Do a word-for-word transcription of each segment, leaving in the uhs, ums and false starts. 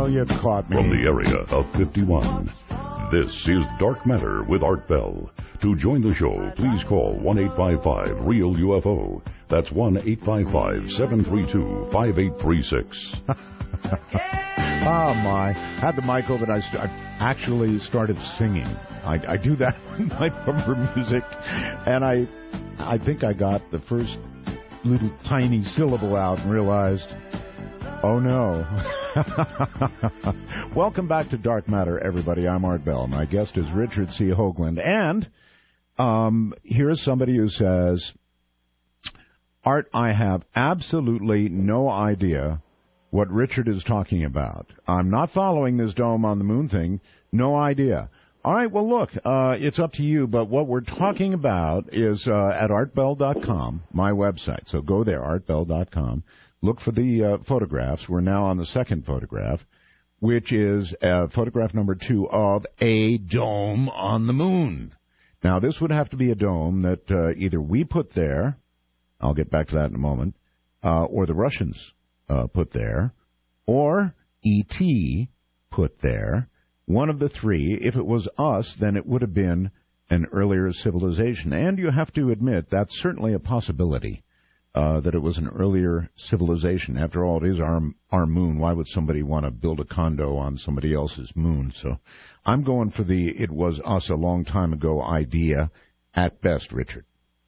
you caught me. From the area of fifty-one, this is Dark Matter with Art Bell. To join the show, please call one eight five five, REAL U F O. That's one eight five five, seven three two, five eight three six. Oh, my. Had the mic open. I, st- I actually started singing. I, I do that in my number music, and I, I think I got the first little tiny syllable out and realized, oh, no. Welcome back to Dark Matter, everybody. I'm Art Bell. My guest is Richard C. Hoagland. And um, here's somebody who says, Art, I have absolutely no idea what Richard is talking about. I'm not following this dome on the moon thing. No idea. All right, well, look, uh, it's up to you, but what we're talking about is uh, at art bell dot com, my website. So go there, art bell dot com. Look for the uh, photographs. We're now on the second photograph, which is uh, photograph number two of a dome on the moon. Now, this would have to be a dome that uh, either we put there, I'll get back to that in a moment, uh, or the Russians Uh, put there, or E T put there. One of the three. If it was us, then it would have been an earlier civilization. And you have to admit, that's certainly a possibility, uh, that it was an earlier civilization. After all, it is our, our moon. Why would somebody want to build a condo on somebody else's moon? So I'm going for the it was us a long time ago idea at best, Richard.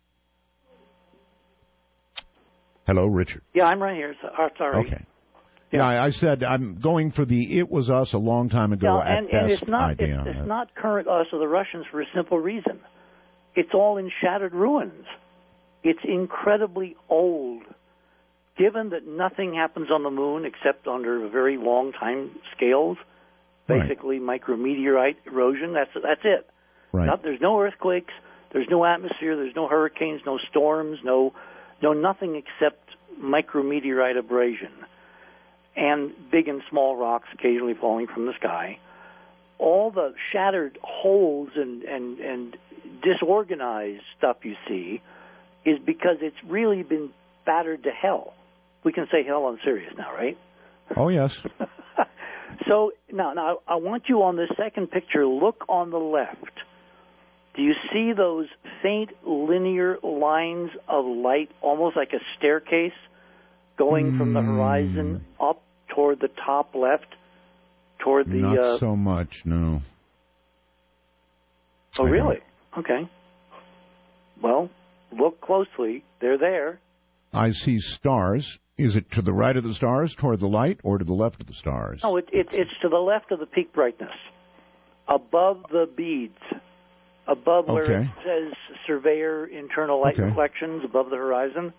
Hello, Richard. Yeah, I'm right here. So, oh, sorry. Okay. Yeah, yeah I, I said I'm going for the it was us a long time ago yeah, at and, best and it's not, idea. It's, it's not current us or the Russians for a simple reason. It's all in shattered ruins. It's incredibly old. Given that nothing happens on the moon except under very long time scales, basically right. micrometeorite erosion, that's that's it. Right. Not, there's no earthquakes, there's no atmosphere, there's no hurricanes, no storms, no... No, nothing except micrometeorite abrasion and big and small rocks occasionally falling from the sky. All the shattered holes and, and, and disorganized stuff you see is because it's really been battered to hell. We can say hell on Sirius now, right? Oh, yes. So now, now I want you on this second picture, look on the left. Do you see those faint linear lines of light, almost like a staircase, going mm. from the horizon up toward the top left, toward the... Not uh, so much, no. Oh, really? Okay. Well, look closely. They're there. I see stars. Is it to the right of the stars, toward the light, or to the left of the stars? No, it, it, it's to the left of the peak brightness, above the beads. Above where okay. it says Surveyor Internal Light okay. Reflections, above the horizon,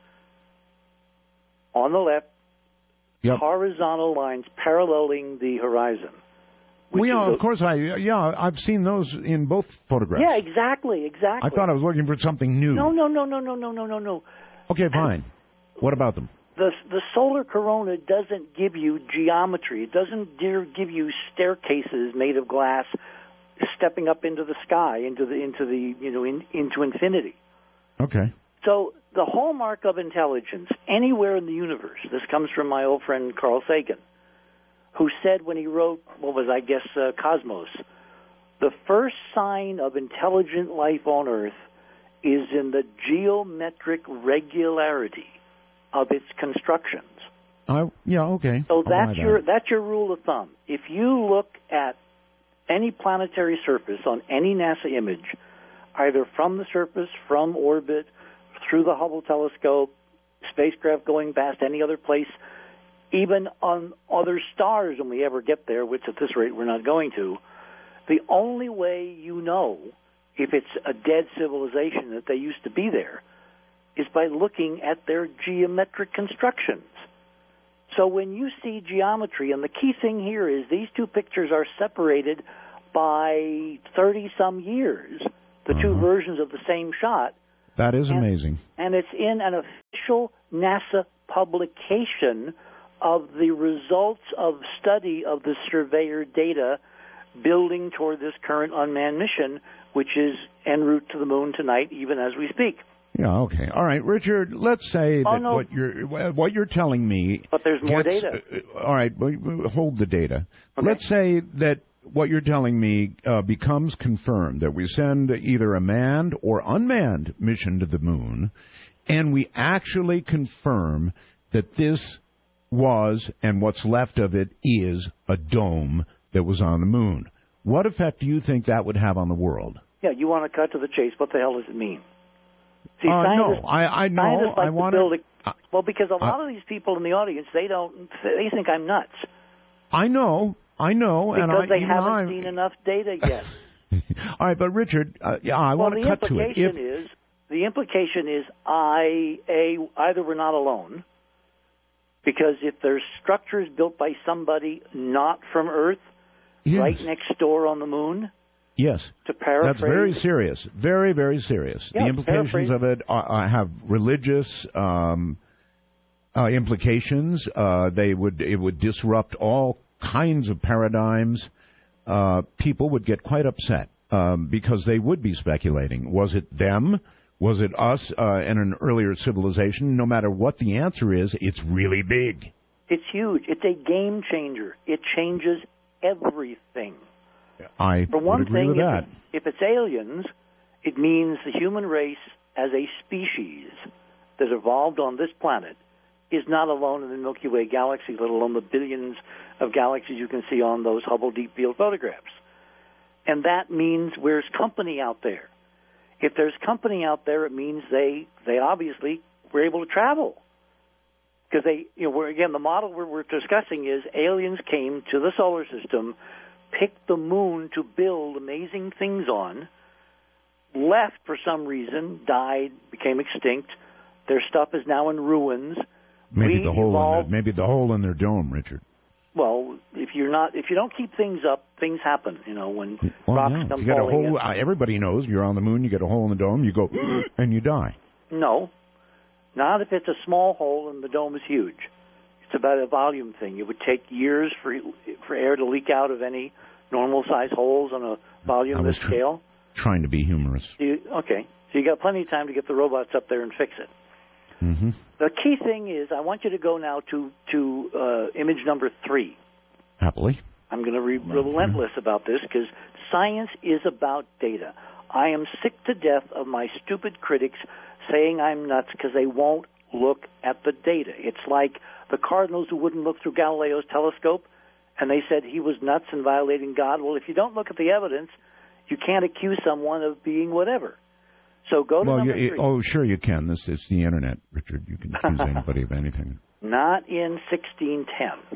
on the left, yep. horizontal lines paralleling the horizon. Well, yeah, of course, I yeah, I've seen those in both photographs. Yeah, exactly, exactly. I thought I was looking for something new. No, no, no, no, no, no, no, no, no. Okay, fine. What about them? The the solar corona doesn't give you geometry. It doesn't give you staircases made of glass stepping up into the sky, into the into the you know in, into infinity. Okay. So the hallmark of intelligence anywhere in the universe. This comes from my old friend Carl Sagan, who said when he wrote what was I guess uh, Cosmos, the first sign of intelligent life on Earth is in the geometric regularity of its constructions. Uh, yeah. Okay. So I'll that's your that. that's your rule of thumb. If you look at any planetary surface on any NASA image, either from the surface, from orbit, through the Hubble telescope, spacecraft going past any other place, even on other stars when we ever get there, which at this rate we're not going to, the only way you know if it's a dead civilization that they used to be there is by looking at their geometric constructions. So when you see geometry, and the key thing here is these two pictures are separated by thirty-some years, the uh-huh. two versions of the same shot. That is and, amazing. And it's in an official NASA publication of the results of study of the Surveyor data building toward this current unmanned mission, which is en route to the moon tonight, even as we speak. Yeah, okay. All right, Richard, let's say oh, that no. what you're what you're telling me... But there's more gets, data. Uh, all right, hold the data. Okay. Let's say that what you're telling me uh, becomes confirmed, that we send either a manned or unmanned mission to the moon, and we actually confirm that this was, and what's left of it is, a dome that was on the moon. What effect do you think that would have on the world? Yeah, you want to cut to the chase. What the hell does it mean? See, uh, scientists, no, I, I know. scientists like I want to build to. A, well, because a lot of these people in the audience, they don't. They think I'm nuts. I know. I know. Because and I, they even haven't I'm, seen enough data yet. All right, but Richard, uh, yeah, I well, want to cut to it. The implication is the implication is I a either we're not alone, because if there's structures built by somebody not from Earth, yes. right next door on the moon. Yes, to paraphrase, that's very serious, very, very serious. Yeah, the implications of it are, are, have religious um, uh, implications. Uh, they would it would disrupt all kinds of paradigms. Uh, people would get quite upset um, because they would be speculating: was it them? Was it us uh, in an earlier civilization? No matter what the answer is, it's really big. It's huge. It's a game changer. It changes everything. I For one would agree thing, with that. If, if it's aliens, it means the human race as a species that evolved on this planet is not alone in the Milky Way galaxy, let alone the billions of galaxies you can see on those Hubble Deep Field photographs. And that means there's company out there. If there's company out there, it means they they obviously were able to travel. Because they, you know, we're, again, the model we're, we're discussing is aliens came to the solar system, picked the moon to build amazing things on, left for some reason, died, became extinct. Their stuff is now in ruins. Maybe we the hole evolved, in their, maybe the hole in their dome, Richard. Well, if you're not, if you don't keep things up, things happen. You know, when well, rocks no. come you got a falling hole. in. Uh, everybody knows you're on the moon. You get a hole in the dome. You go and you die. No, not if it's a small hole and the dome is huge. It's about a volume thing. It would take years for for air to leak out of any normal-sized holes on a volume I was this scale. Tr- trying to be humorous. You, okay, so you got plenty of time to get the robots up there and fix it. Mm-hmm. The key thing is, I want you to go now to to uh, image number three. Happily. I'm going to be relentless about this because science is about data. I am sick to death of my stupid critics saying I'm nuts because they won't look at the data. It's like the cardinals who wouldn't look through Galileo's telescope, and they said he was nuts and violating God. Well, if you don't look at the evidence, you can't accuse someone of being whatever. So go to well, number you, three. Oh, sure you can. This is the Internet, Richard. You can accuse anybody of anything. Not in sixteen ten.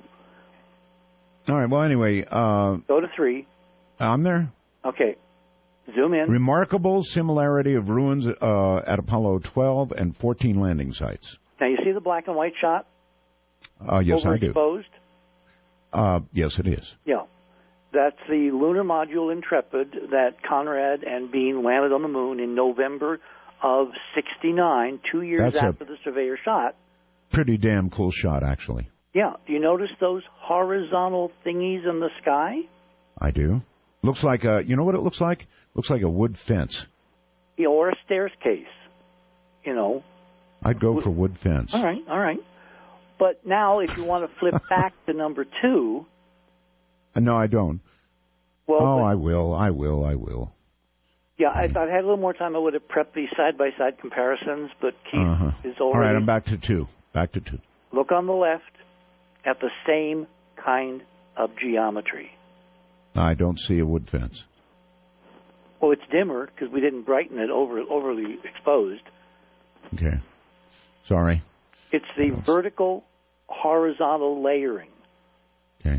All right. Well, anyway. Uh, go to three. I'm there. Okay. Zoom in. Remarkable similarity of ruins uh, at Apollo twelve and fourteen landing sites. Now, you see the black and white shot? Uh, yes, I do. Overexposed? Uh, yes, it is. Yeah. That's the lunar module Intrepid that Conrad and Bean landed on the moon in November of sixty-nine, two years That's after the Surveyor shot. Pretty damn cool shot, actually. Yeah. Do you notice those horizontal thingies in the sky? I do. Looks like a, you know what it looks like? Looks like a wood fence. Yeah, or a staircase, you know. I'd go for wood fence. All right, all right. But now, if you want to flip back to number two. Uh, no, I don't. Well, oh, but, I will, I will, I will. Yeah, if I'd had a little more time, I would have prepped these side-by-side comparisons, but Keith uh-huh. is already... All right, I'm back to two. Back to two. Look on the left at the same kind of geometry. I don't see a wood fence. Well, it's dimmer because we didn't brighten it over overly exposed. Okay. Sorry. It's the vertical, horizontal layering. Okay.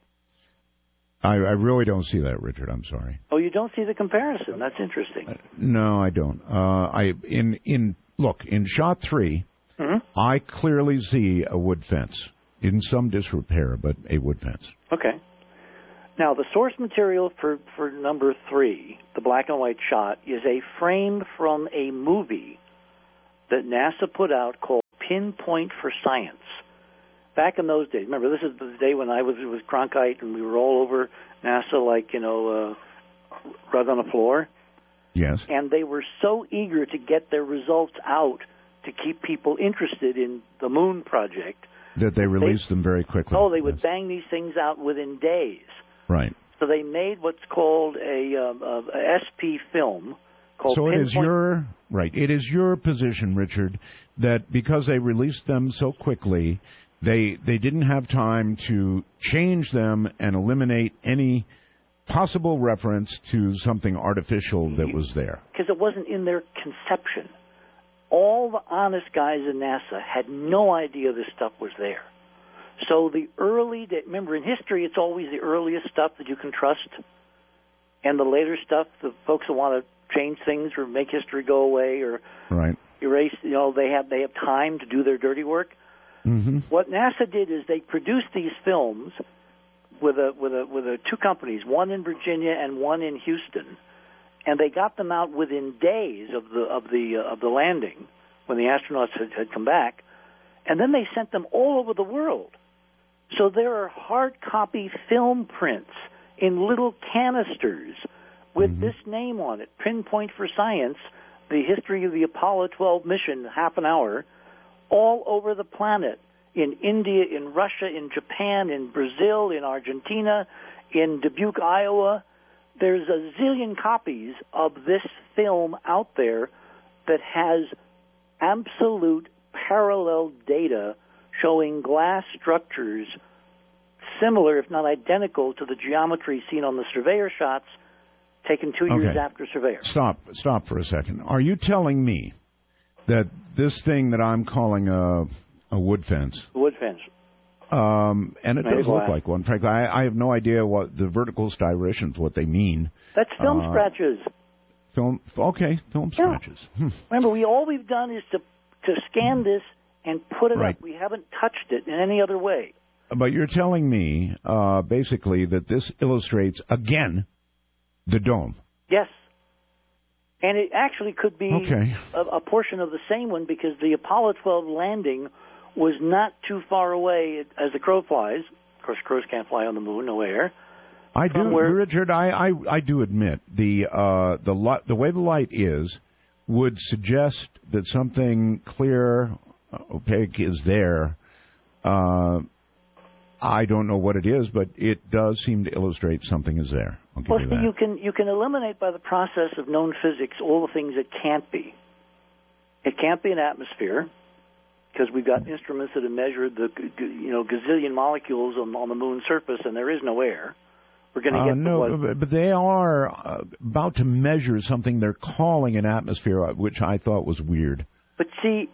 I, I really don't see that, Richard. I'm sorry. Oh, you don't see the comparison? That's interesting. Uh, no, I don't. Uh, I in in look in shot three, mm-hmm. I clearly see a wood fence in some disrepair, but a wood fence. Okay. Now, the source material for, for number three, the black and white shot, is a frame from a movie that NASA put out called Pinpoint for Science. Back in those days, remember, this is the day when I was with Cronkite and we were all over NASA like, you know, uh, rug on the floor. Yes. And they were so eager to get their results out to keep people interested in the moon project that they released they, them very quickly. Oh, they would yes. bang these things out within days. Right. So they made what's called a, um, a, a S P film called So it Pinpoint. is your right. It is your position, Richard, that because they released them so quickly, they they didn't have time to change them and eliminate any possible reference to something artificial that was there. Because it wasn't in their conception. All the honest guys in NASA had no idea this stuff was there. So the early, remember in history, it's always the earliest stuff that you can trust, and the later stuff, the folks that want to change things or make history go away or right. erase, you know, they have they have time to do their dirty work. Mm-hmm. What NASA did is they produced these films with a with a with a two companies, one in Virginia and one in Houston, and they got them out within days of the of the uh, of the landing when the astronauts had, had come back, and then they sent them all over the world. So there are hard copy film prints in little canisters with mm-hmm. this name on it, Pinpoint for Science, the history of the Apollo twelve mission, half an hour, all over the planet, in India, in Russia, in Japan, in Brazil, in Argentina, in Dubuque, Iowa. There's a zillion copies of this film out there that has absolute parallel data showing glass structures similar, if not identical, to the geometry seen on the Surveyor shots taken two okay. years after Surveyor. Stop, stop for a second. Are you telling me that this thing that I'm calling a, a wood fence, a wood fence, um, and it Made does look like one, frankly, I, I have no idea what the vertical striations, what they mean. That's film uh, scratches. Film, okay, film yeah. scratches. Hmm. Remember, we all we've done is to to scan this and put it right. up. We haven't touched it in any other way. But you're telling me, uh, basically, that this illustrates, again, the dome. Yes. And it actually could be okay. a, a portion of the same one because the Apollo twelve landing was not too far away as the crow flies. Of course, crows can't fly on the moon, no air. I do, where, Richard, I, I, I do admit, the, uh, the, li- the way the light is would suggest that something clear, opaque is there. Uh, I don't know what it is, but it does seem to illustrate something is there. I'll give well, you see, that. you can you can eliminate by the process of known physics all the things it can't be. It can't be an atmosphere because we've got instruments that have measured the you know gazillion molecules on, on the moon's surface, and there is no air. We're going to uh, get no, to what, but they are uh, about to measure something they're calling an atmosphere, which I thought was weird. But see,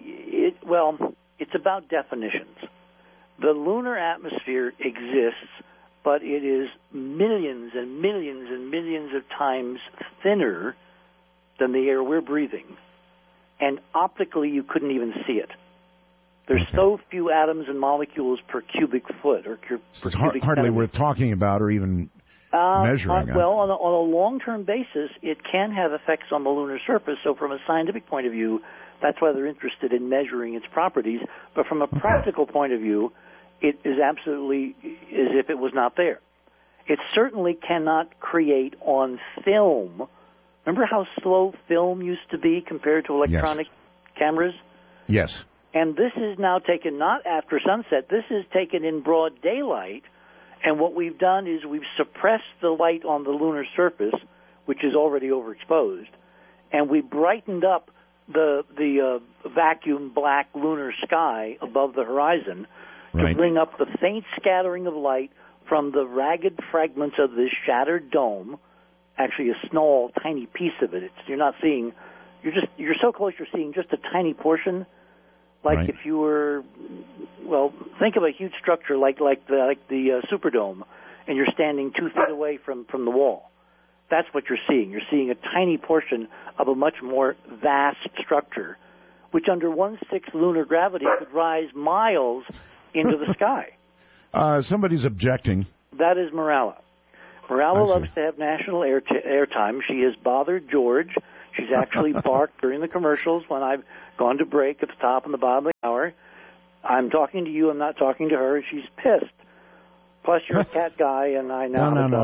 it well, it's about definitions. The lunar atmosphere exists, but it is millions and millions and millions of times thinner than the air we're breathing. And optically, you couldn't even see it. There's okay. so few atoms and molecules per cubic foot or per so it's cubic hardly centimeter. worth talking about or even uh, measuring. Uh, well, on a, on a long-term basis, it can have effects on the lunar surface. So from a scientific point of view, that's why they're interested in measuring its properties. But from a practical point of view, it is absolutely as if it was not there. It certainly cannot create on film. Remember how slow film used to be compared to electronic yes. cameras? Yes. And this is now taken not after sunset. This is taken in broad daylight. And what we've done is we've suppressed the light on the lunar surface, which is already overexposed, and we brightened up the the uh, vacuum black lunar sky above the horizon to right. bring up the faint scattering of light from the ragged fragments of this shattered dome. Actually, a small, tiny piece of it. It's, you're not seeing. You're just. You're so close. You're seeing just a tiny portion. Like right. if you were, well, think of a huge structure like like the like the uh, Superdome, and you're standing two feet away from from the wall. That's what you're seeing. You're seeing a tiny portion of a much more vast structure, which under one-sixth lunar gravity could rise miles into the sky. Uh, somebody's objecting. That is Morala. Morala loves to have national air t- airtime. She has bothered George. She's actually barked during the commercials when I've gone to break at the top and the bottom of the hour. I'm talking to you. I'm not talking to her. She's pissed. Plus, you're a cat guy, and I now no, have no, a dog.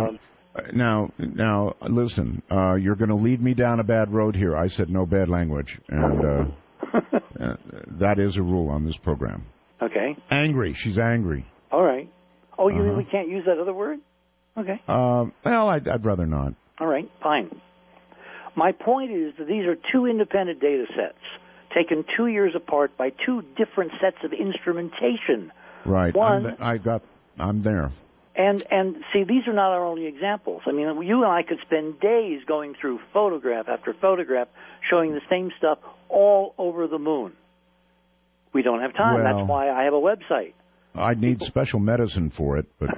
Now, now, listen. Uh, you're going to lead me down a bad road here. I said no bad language, and uh, uh, that is a rule on this program. Okay. Angry. She's angry. All right. Oh, you uh-huh. mean we can't use that other word? Okay. Uh, well, I'd, I'd rather not. All right. Fine. My point is that these are two independent data sets taken two years apart by two different sets of instrumentation. Right. One, I'm th- I got. I'm there. And and see, these are not our only examples. I mean, you and I could spend days going through photograph after photograph showing the same stuff all over the moon. We don't have time. Well, That's why I have a website. I'd need special medicine for it, but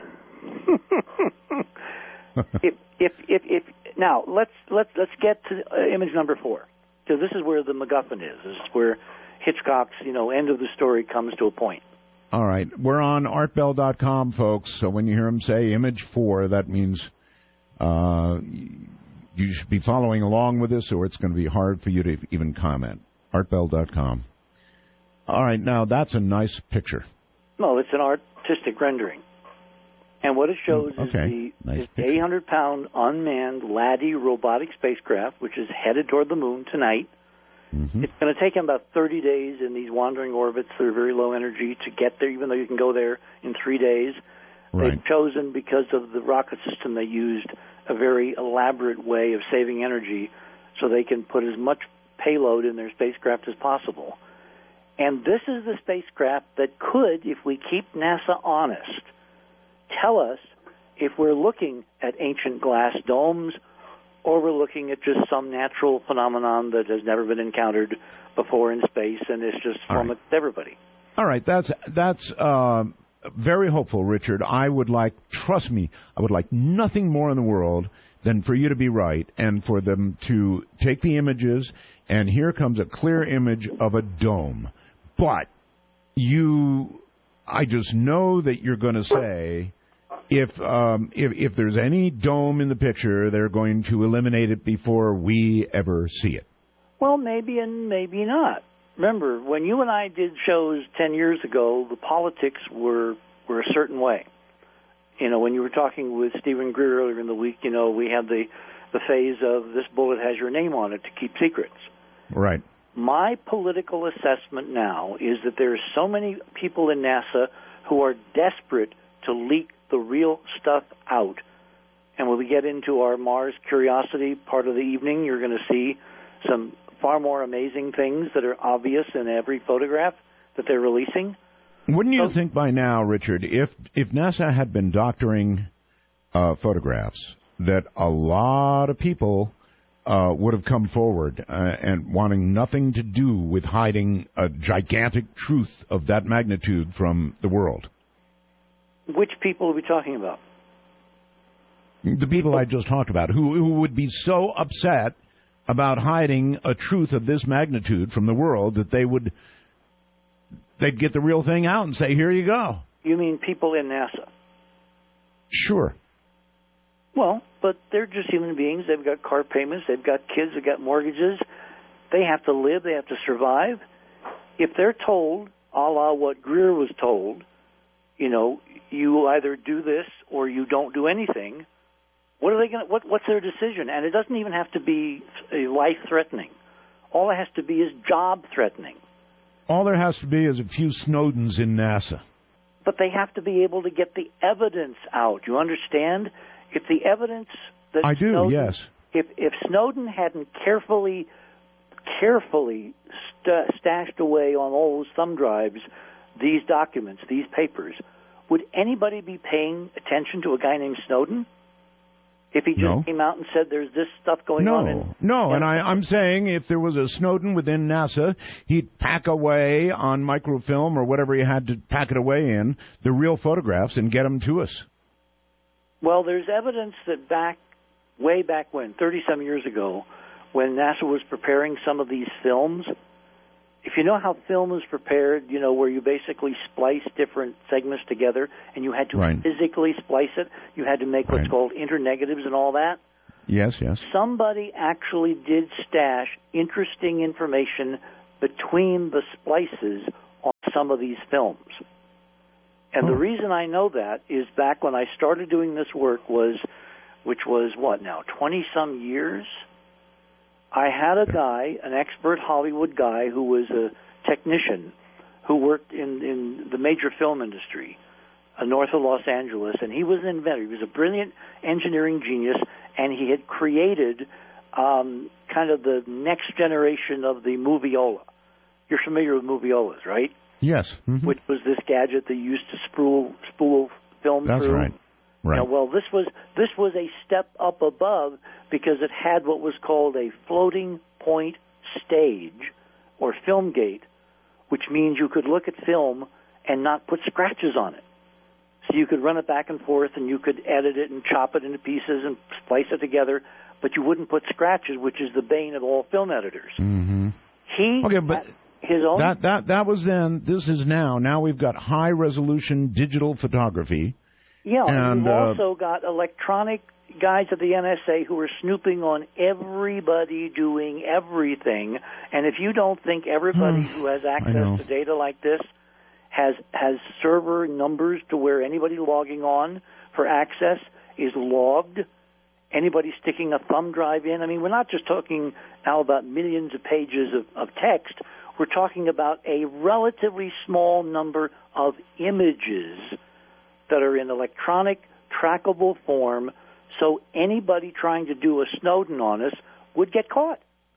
if, if if if now let's let's let's get to uh, image number four, because this is where the MacGuffin is. This is where Hitchcock's you know end of the story comes to a point. All right. We're on art bell dot com, folks, so when you hear him say image four, that means uh, you should be following along with this, or it's going to be hard for you to even comment. art bell dot com. All right. Now, that's a nice picture. No, it's an artistic rendering. And what it shows okay. is the nice eight hundred pound unmanned Laddie robotic spacecraft, which is headed toward the moon tonight. Mm-hmm. It's going to take them about thirty days in these wandering orbits that are very low energy to get there, even though you can go there in three days. Right. They've chosen, because of the rocket system they used, a very elaborate way of saving energy so they can put as much payload in their spacecraft as possible. And this is the spacecraft that could, if we keep NASA honest, tell us if we're looking at ancient glass domes or we're looking at just some natural phenomenon that has never been encountered before in space, and it's just flummoxed right. everybody. All right, that's that's uh, very hopeful, Richard. I would like, trust me, I would like nothing more in the world than for you to be right and for them to take the images, and here comes a clear image of a dome. But you, I just know that you're going to say, If, um, if if there's any dome in the picture, they're going to eliminate it before we ever see it. Well, maybe and maybe not. Remember, when you and I did shows ten years ago, the politics were were a certain way. You know, when you were talking with Stephen Greer earlier in the week, you know, we had the, the phase of this bullet has your name on it to keep secrets. Right. My political assessment now is that there are so many people in NASA who are desperate to leak the real stuff out. And when we get into our Mars Curiosity part of the evening, you're going to see some far more amazing things that are obvious in every photograph that they're releasing. Wouldn't you so, think by now, Richard, if if NASA had been doctoring uh, photographs, that a lot of people uh, would have come forward uh, and wanting nothing to do with hiding a gigantic truth of that magnitude from the world? Which people are we talking about? The people I just talked about, who, who would be so upset about hiding a truth of this magnitude from the world that they would, they'd get the real thing out and say, here you go. You mean people in NASA? Sure. Well, but they're just human beings. They've got car payments. They've got kids. They've got mortgages. They have to live. They have to survive. If they're told, a la what Greer was told, you know, you either do this or you don't do anything, what are they going? What, what's their decision? And it doesn't even have to be life-threatening. All it has to be is job-threatening. All there has to be is a few Snowdens in NASA. But they have to be able to get the evidence out. You understand? If the evidence that I do, Snowden, yes. If if Snowden hadn't carefully, carefully st- stashed away on all those thumb drives these documents, these papers, would anybody be paying attention to a guy named Snowden? If he just no. came out and said there's this stuff going no. on? In, no, in and I, I'm saying if there was a Snowden within NASA, he'd pack away on microfilm or whatever he had to pack it away in, the real photographs, and get them to us. Well, there's evidence that back, way back when, thirty-some years ago, when NASA was preparing some of these films, if you know how film is prepared, you know, where you basically splice different segments together and you had to right. physically splice it, you had to make what's right. called internegatives and all that. Yes, yes. Somebody actually did stash interesting information between the splices on some of these films. And oh. the reason I know that is back when I started doing this work was which was, what now, twenty-some years, I had a guy, an expert Hollywood guy who was a technician who worked in, in the major film industry uh, north of Los Angeles, and he was an inventor. He was a brilliant engineering genius, and he had created um, kind of the next generation of the moviola. You're familiar with moviolas, right? Yes. Mm-hmm. Which was this gadget they used to spool, spool film That's through. right. Right. Now, well, this was this was a step up above because it had what was called a floating point stage, or film gate, which means you could look at film and not put scratches on it. So you could run it back and forth, and you could edit it and chop it into pieces and splice it together, but you wouldn't put scratches, which is the bane of all film editors. Mm-hmm. He okay, but his own that that that was then. This is now. Now we've got high resolution digital photography. Yeah, and, and we've uh, also got electronic guys at the N S A who are snooping on everybody doing everything. And if you don't think everybody who has access to data like this has has server numbers to where anybody logging on for access is logged, anybody sticking a thumb drive in, I mean, we're not just talking now about millions of pages of, of text. We're talking about a relatively small number of images that are in electronic, trackable form, so anybody trying to do a Snowden on us would get caught.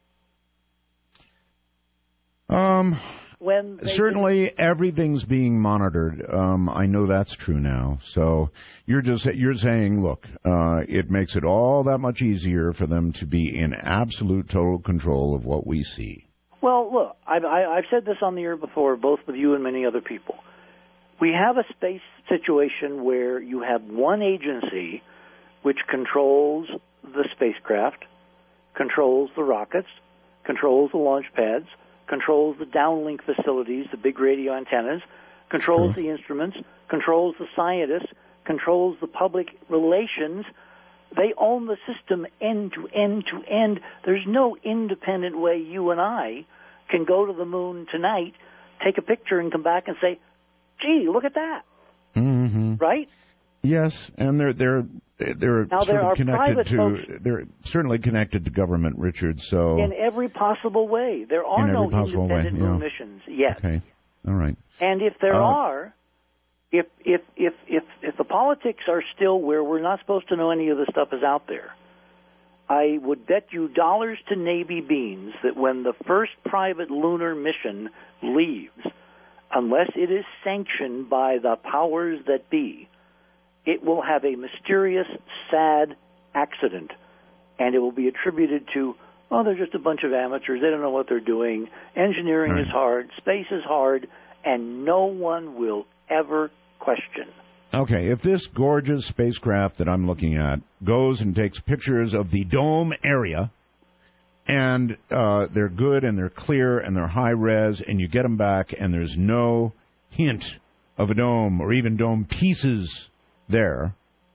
Um, when certainly everything's being monitored. Um, I know that's true now. So you're just you're saying, look, uh, it makes it all that much easier for them to be in absolute total control of what we see. Well, look, I've, I, I've said this on the air before, both with you and many other people. We have a space situation where you have one agency which controls the spacecraft, controls the rockets, controls the launch pads, controls the downlink facilities, the big radio antennas, controls the instruments, controls the scientists, controls the public relations. They own the system end to end to end. There's no independent way you and I can go to the moon tonight, take a picture, and come back and say, gee, look at that. Mm-hmm. Right? Yes, and they're they're they're now, sort there of are connected to folks, they're certainly connected to government, Richard. So in every possible way, there are in no every possible independent way, moon yeah. missions yet. Okay, all right. And if there uh, are, if if if if if the politics are still where we're not supposed to know any of the stuff is out there, I would bet you dollars to Navy beans that when the first private lunar mission leaves, unless it is sanctioned by the powers that be, it will have a mysterious, sad accident, and it will be attributed to, oh, they're just a bunch of amateurs. They don't know what they're doing. Engineering right. is hard. Space is hard, and no one will ever question. Okay, if this gorgeous spacecraft that I'm looking at goes and takes pictures of the dome area, and uh, they're good and they're clear and they're high res, and you get them back and there's no hint of a dome or even dome pieces there,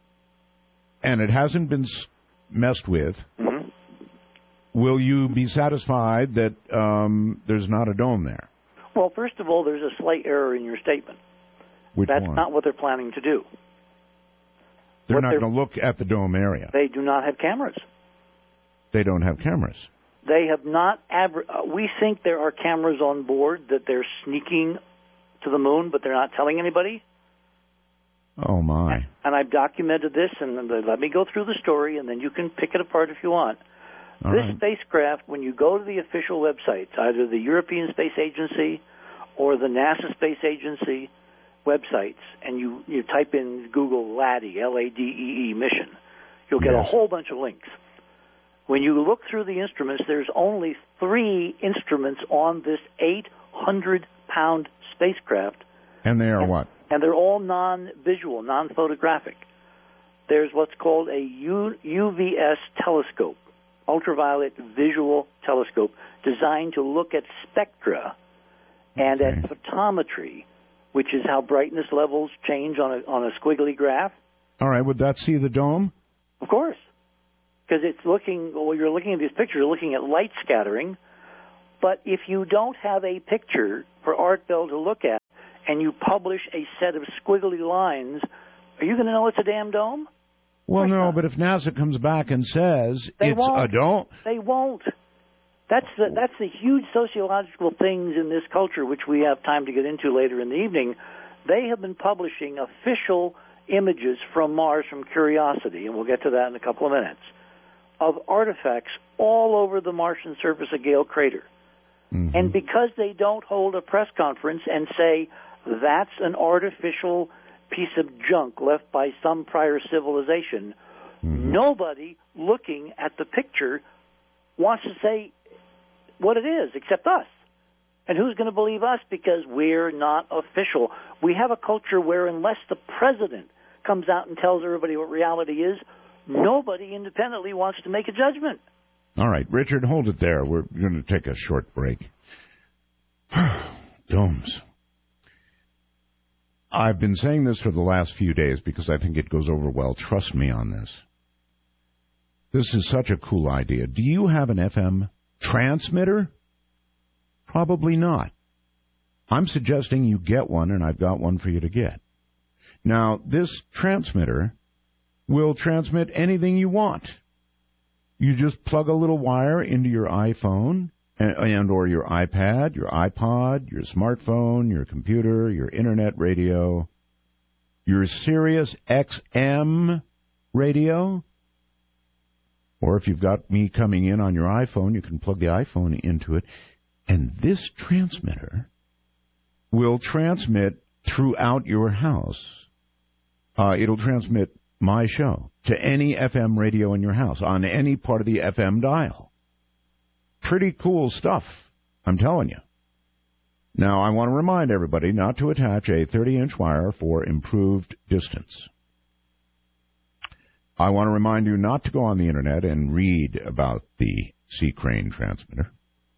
and it hasn't been messed with, mm-hmm. will you be satisfied that um, there's not a dome there? Well, first of all, there's a slight error in your statement. Which That's one? not what they're planning to do. They're what not they're, going to look at the dome area. They do not have cameras. They don't have cameras. They have not. Adver- uh, we think there are cameras on board that they're sneaking to the moon, but they're not telling anybody. Oh, my. And, and I've documented this, and let me go through the story, and then you can pick it apart if you want. All this right. spacecraft, when you go to the official websites, either the European Space Agency or the NASA Space Agency websites, and you, you type in Google LADEE, L A D E E, mission, you'll get yes. a whole bunch of links. When you look through the instruments, there's only three instruments on this eight hundred pound spacecraft. And they are and, what? And they're all non-visual, non-photographic. There's what's called a U- UVS telescope, ultraviolet visual telescope, designed to look at spectra and okay. at photometry, which is how brightness levels change on a on a squiggly graph. All right, would that see the dome? Of course, because it's looking. Well, you're looking at these pictures, you're looking at light scattering. But if you don't have a picture for Art Bell to look at, and you publish a set of squiggly lines, are you going to know it's a damn dome? Well, no, but if NASA comes back and says they it's won't. a dome... They won't. That's the, that's the huge sociological things in this culture, which we have time to get into later in the evening. They have been publishing official images from Mars from Curiosity, and we'll get to that in a couple of minutes, of artifacts all over the Martian surface of Gale Crater. Mm-hmm. And because they don't hold a press conference and say that's an artificial piece of junk left by some prior civilization, mm-hmm. nobody looking at the picture wants to say what it is except us. And who's going to believe us because we're not official? We have a culture where unless the president comes out and tells everybody what reality is, nobody independently wants to make a judgment. All right, Richard, hold it there. We're going to take a short break. Domes. I've been saying this for the last few days because I think it goes over well. Trust me on this. This is such a cool idea. Do you have an F M transmitter? Probably not. I'm suggesting you get one, and I've got one for you to get. Now, this transmitter will transmit anything you want. You just plug a little wire into your iPhone and, and or your iPad, your iPod, your smartphone, your computer, your internet radio, your Sirius X M radio. Or if you've got me coming in on your iPhone, you can plug the iPhone into it. And this transmitter will transmit throughout your house. Uh, it'll transmit my show to any F M radio in your house on any part of the F M dial. Pretty cool stuff, I'm telling you. Now, I want to remind everybody not to attach a thirty-inch wire for improved distance. I want to remind you not to go on the Internet and read about the Sea Crane transmitter.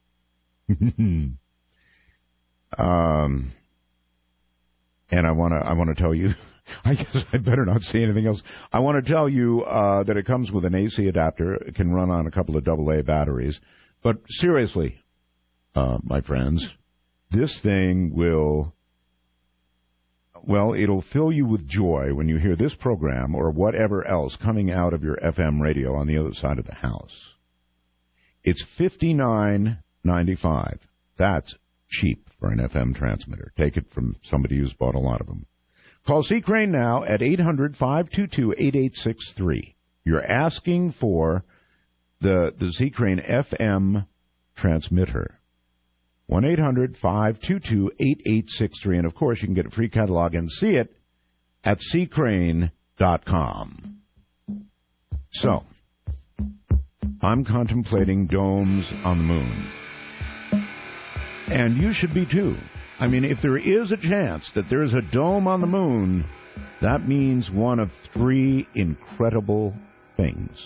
um, and I want to I want to tell you, I guess I better not say anything else. I want to tell you uh, that it comes with an A C adapter. It can run on a couple of double A batteries. But seriously, uh, my friends, this thing will, well, it'll fill you with joy when you hear this program or whatever else coming out of your F M radio on the other side of the house. It's fifty-nine ninety-five. That's cheap for an F M transmitter. Take it from somebody who's bought a lot of them. Call Sea Crane now at eight hundred, five two two, eight eight six three. You're asking for the the Sea Crane F M transmitter. one eight hundred, five two two, eight eight six three. And, of course, you can get a free catalog and see it at sea crane dot com. So, I'm contemplating domes on the moon. And you should be, too. I mean, if there is a chance that there is a dome on the moon, that means one of three incredible things.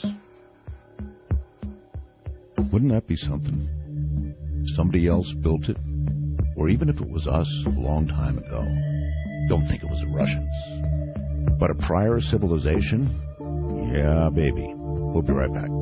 Wouldn't that be something? Somebody else built it? Or even if it was us a long time ago. Don't think it was the Russians. But a prior civilization? Yeah, baby. We'll be right back.